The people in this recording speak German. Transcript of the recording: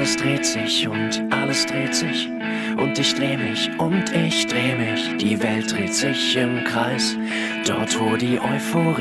Alles dreht sich und alles dreht sich. Und ich dreh mich und ich dreh mich. Die Welt dreht sich im Kreis. Dort, wo die Euphorie